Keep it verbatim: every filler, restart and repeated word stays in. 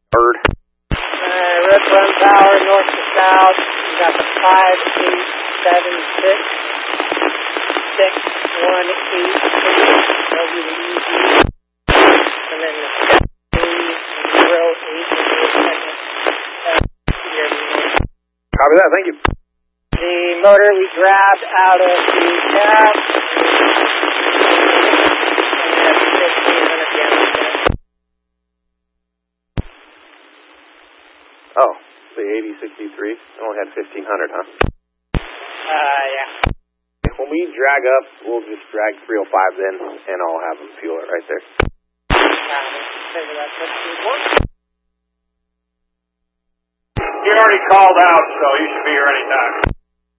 Bird. Uh, Rip Run Power, north to south. You got the five eight seven six six one eight six. That'll be the E Z. And then the three zero eight will be the second. Copy that, thank you. The motor we grabbed out of the cab. And that's fifteen hundred gallons in it. Oh, the eighty sixty-three only had fifteen hundred, huh? Uh, yeah. When we drag up, we'll just drag three oh five then, and I'll have them fuel it right there. He already called out, so you should be here anytime.